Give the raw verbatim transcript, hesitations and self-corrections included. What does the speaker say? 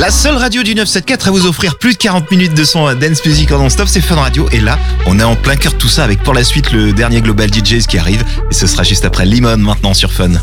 La seule radio du neuf cent soixante-quatorze à vous offrir plus de quarante minutes de son dance music en non-stop, c'est Fun Radio. Et là, on est en plein cœur de tout ça avec pour la suite le dernier Global D Js qui arrive. Et ce sera juste après Limon maintenant sur Fun.